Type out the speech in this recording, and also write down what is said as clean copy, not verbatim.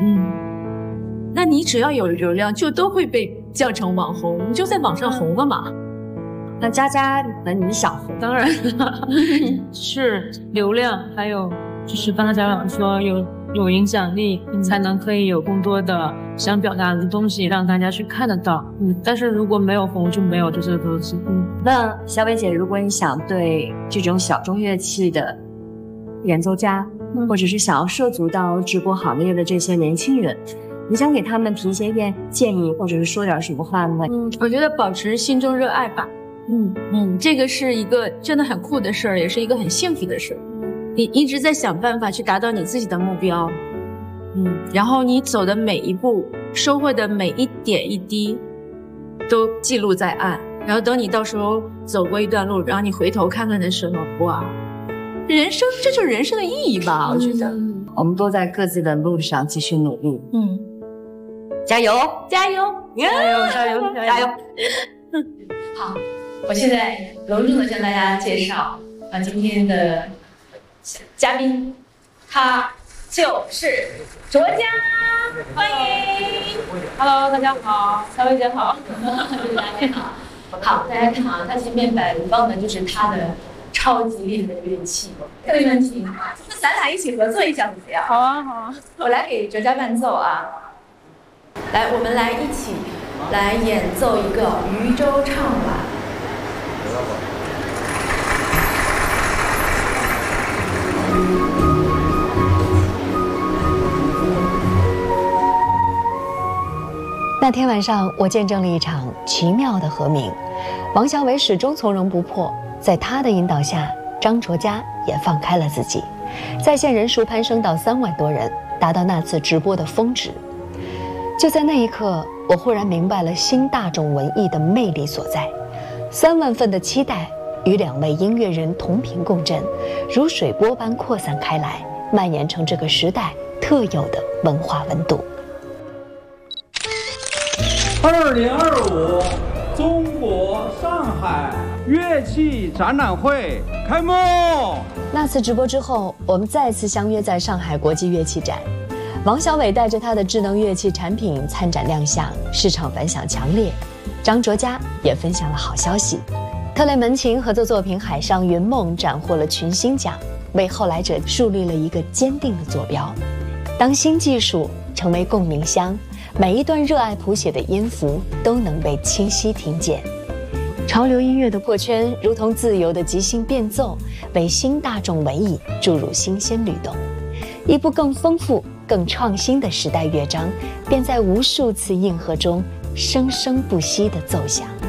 那你只要有流量，就都会被叫成网红，你就在网上红了嘛。 那佳佳，你想红？ 当然是流量，还有就是刚才家长说有影响力，才能可以有更多的想表达的东西让大家去看得到。但是如果没有红，就没有这些东西。 那小伟姐，如果你想对这种小众乐器的演奏家，或者是想要涉足到直播行业的这些年轻人，你想给他们提一些建议，或者是说点什么话呢？ 我觉得保持心中热爱吧。这个是一个真的很酷的事儿，也是一个很幸福的事儿。你一直在想办法去达到你自己的目标，然后你走的每一步，收获的每一点一滴，都记录在案。然后等你到时候走过一段路，然后你回头看看的时候，哇，人生，这就是人生的意义吧？我觉得， 我们都在各自的路上继续努力。加油， 加油， 加油！ 好，我现在隆重的向大家介绍今天的嘉宾，他就是卓佳，欢迎。 Hello， 大家好，小薇姐好， 大家好。好，大家看啊，他前面摆放的就是他的超级厉害的乐器，特别温情。那咱俩一起合作一下怎么样？ 好啊， 我来给卓佳伴奏啊。来，我们来一起来演奏一个渔舟唱晚。 那天晚上，我见证了一场奇妙的和鸣。王小伟始终从容不迫，在他的引导下，张卓佳也放开了自己，在线人数攀升到3万多人，达到那次直播的峰值。就在那一刻，我忽然明白了新大众文艺的魅力所在。3万份的期待与2位音乐人同频共振，如水波般扩散开来，蔓延成这个时代特有的文化温度。 2025中国上海乐器展览会开幕。 那次直播之后，我们再次相约在上海国际乐器展。王小伟带着他的智能乐器产品参展亮相，市场反响强烈。张卓佳也分享了好消息，特雷门琴合作作品《海上云梦》斩获了群星奖，为后来者树立了一个坚定的坐标。当新技术成为共鸣箱，每一段热爱谱写的音符都能被清晰听见。潮流音乐的破圈如同自由的即兴变奏，为新大众文艺注入新鲜律动。一部更丰富、更创新的时代乐章，便在无数次应和中生生不息地奏响。